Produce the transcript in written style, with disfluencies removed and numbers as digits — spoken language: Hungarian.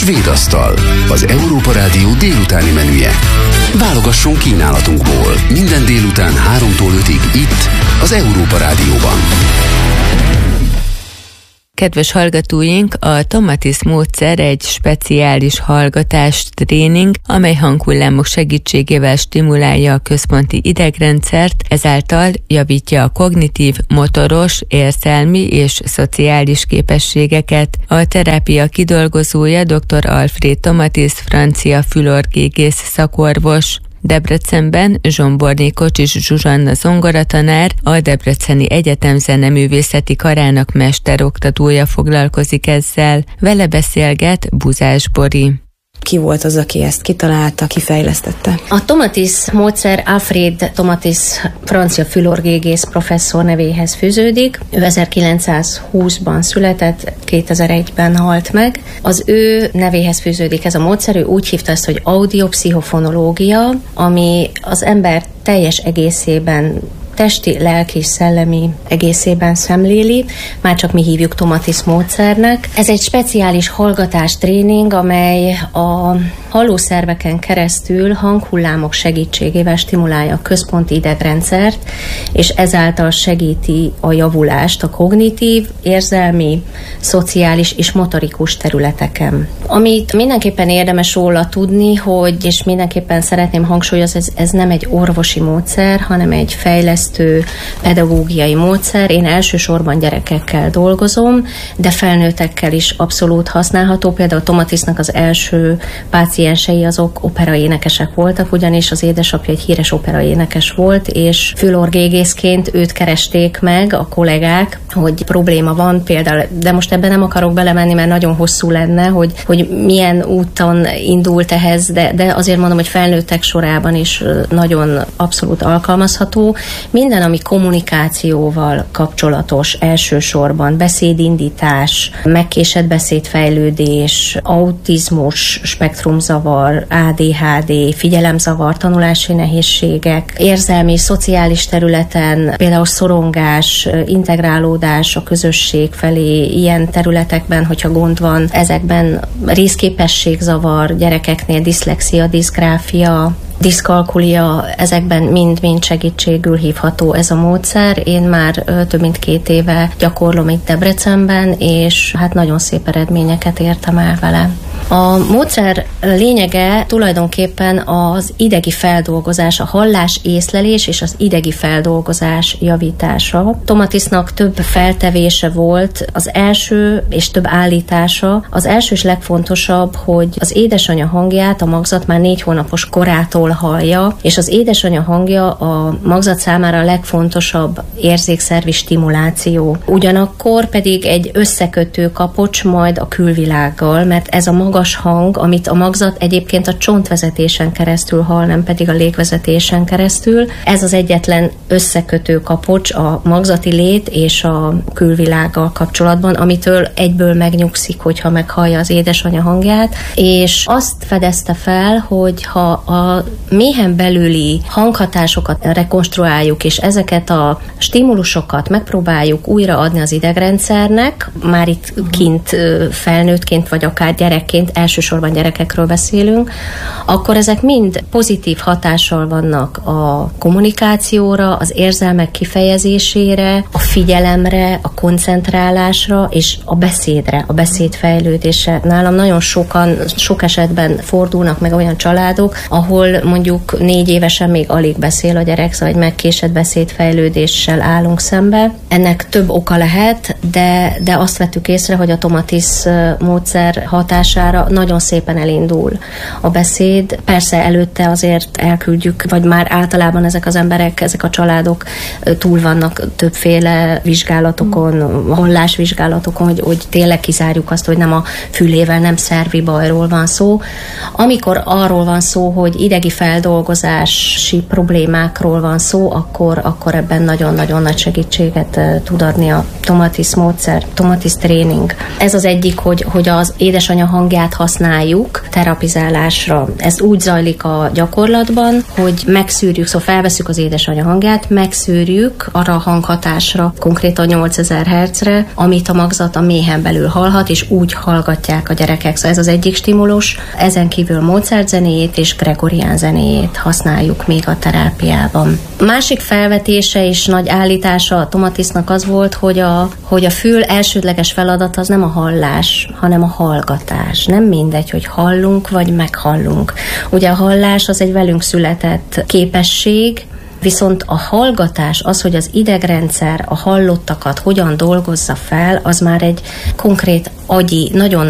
Svédasztal, az Európa Rádió délutáni menüje. Válogasson kínálatunkból minden délután 3-tól 5-ig itt, az Európa Rádióban. Kedves hallgatóink, a Tomatis módszer egy speciális hallgatás tréning, amely hanghullámok segítségével stimulálja a központi idegrendszert, ezáltal javítja a kognitív, motoros, érzelmi és szociális képességeket. A terápia kidolgozója dr. Alfred Tomatis, francia fülorgégész szakorvos. Debrecenben Zsomborné Kocsis Zsuzsanna zongoratanár, a Debreceni Egyetem zeneművészeti karának mesteroktatója foglalkozik ezzel. Vele beszélget Buzás Bori. Ki volt az, aki ezt kitalálta, kifejlesztette? A Tomatis módszer Alfred Tomatis francia fülorgégész professzor nevéhez fűződik. Ő 1920-ban született, 2001-ben halt meg. Az ő nevéhez fűződik ez a módszer, ő úgy hívta ezt, hogy audiopszichofonológia, ami az ember teljes egészében, testi, lelki és szellemi egészében szemléli, már csak mi hívjuk Tomatis módszernek. Ez egy speciális hallgatás tréning, amely a hallószerveken keresztül hanghullámok segítségével stimulálja a központi idegrendszert, és ezáltal segíti a javulást a kognitív, érzelmi, szociális és motorikus területeken. Amit mindenképpen érdemes róla tudni, hogy, és mindenképpen szeretném hangsúlyozni, ez nem egy orvosi módszer, hanem egy fejlesztő pedagógiai módszer. Én elsősorban gyerekekkel dolgozom, de felnőttekkel is abszolút használható. Például Tomatisnak az első páciensei azok operaénekesek voltak, ugyanis az édesapja egy híres operaénekes volt, és fülorgégészként őt keresték meg a kollégák, hogy probléma van például, de most ebben nem akarok belemenni, mert nagyon hosszú lenne, hogy milyen úton indult ehhez, de azért mondom, hogy felnőttek sorában is nagyon abszolút alkalmazható. Minden, ami kommunikációval kapcsolatos, elsősorban beszédindítás, megkésett beszédfejlődés, autizmus, spektrumzavar, ADHD, figyelemzavar, tanulási nehézségek, érzelmi és szociális területen, például szorongás, integrálódás a közösség felé, ilyen területekben, hogyha gond van, ezekben részképességzavar, gyerekeknél diszlexia, diszgráfia, diszkalkulia, ezekben mind-mind segítségül hívható ez a módszer. Én már több mint 2 éve gyakorlom itt Debrecenben, és hát nagyon szép eredményeket értem el vele. A módszer lényege tulajdonképpen az idegi feldolgozás, a hallás észlelés és az idegi feldolgozás javítása. Tomatisnak több feltevése volt, az első és több állítása. Az első és legfontosabb, hogy az édesanyja hangját a magzat már 4 hónapos korától hallja, és az édesanyja hangja a magzat számára a legfontosabb érzékszervi stimuláció. Ugyanakkor pedig egy összekötő kapocs majd a külvilággal, mert ez a magas hang, amit a magzat egyébként a csontvezetésen keresztül hall, nem pedig a légvezetésen keresztül. Ez az egyetlen összekötő kapocs a magzati lét és a külvilággal kapcsolatban, amitől egyből megnyugszik, hogyha meghallja az édesanyja hangját, és azt fedezte fel, hogy ha a méhen belüli hanghatásokat rekonstruáljuk, és ezeket a stimulusokat megpróbáljuk újraadni az idegrendszernek, már itt kint felnőttként, vagy akár gyerekként, elsősorban gyerekekről beszélünk, akkor ezek mind pozitív hatással vannak a kommunikációra, az érzelmek kifejezésére, a figyelemre, a koncentrálásra, és a beszédre, a beszédfejlődésre. Nálam nagyon sok esetben fordulnak meg olyan családok, ahol mondjuk 4 évesen még alig beszél a gyerek, szóval egy megkésett beszédfejlődéssel állunk szembe. Ennek több oka lehet, de azt vettük észre, hogy a Tomatis módszer hatására nagyon szépen elindul a beszéd. Persze előtte azért elküldjük, vagy már általában ezek az emberek, ezek a családok túl vannak többféle vizsgálatokon, hallásvizsgálatokon, hogy tényleg kizárjuk azt, hogy nem a fülével, nem szervi bajról van szó. Amikor arról van szó, hogy idegi feldolgozási problémákról van szó, akkor ebben nagyon-nagyon nagy segítséget tud adni a Tomatis módszer, Tomatis tréning. Ez az egyik, hogy az édesanyja hangját hangját használjuk terapizálásra. Ez úgy zajlik a gyakorlatban, hogy megszűrjük, szóval felveszük az édesanyja hangját, megszűrjük arra a hanghatásra, konkrétan 8000 Hz-re, amit a magzat a méhen belül hallhat, és úgy hallgatják a gyerekek. Szóval ez az egyik stimulus. Ezen kívül Mozart zenéjét és Gregorián zenéjét használjuk még a terápiában. Másik felvetése és nagy állítása a Tomatisnak az volt, hogy a fül elsődleges feladata az nem a hallás, hanem a hallgatás. Nem mindegy, hogy hallunk vagy meghallunk. Ugye a hallás az egy velünk született képesség, viszont a hallgatás, az, hogy az idegrendszer a hallottakat hogyan dolgozza fel, az már egy konkrét agyi, nagyon